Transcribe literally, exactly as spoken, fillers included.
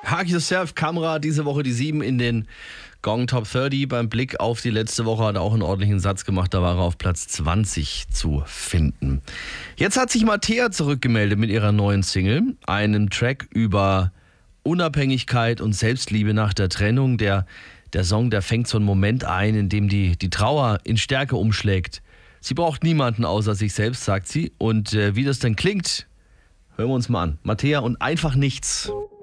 Hug Yourself, Kamera, diese Woche die sieben in den Gong Top dreißig. Beim Blick auf die letzte Woche hat er auch einen ordentlichen Satz gemacht, da war er auf Platz zwanzig zu finden. Jetzt hat sich Mattea zurückgemeldet mit ihrer neuen Single, einem Track über Unabhängigkeit und Selbstliebe nach der Trennung. Der, der Song, der fängt so einen Moment ein, in dem die, die Trauer in Stärke umschlägt. Sie braucht niemanden außer sich selbst, sagt sie. Und äh, wie das dann klingt, hören wir uns mal an. Mattea und Einfach Nichts.